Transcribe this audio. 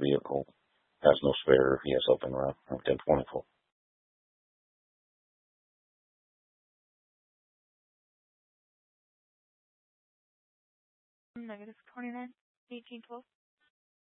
vehicle, has no spare, he has open run on 1024. Negative 29, 1812.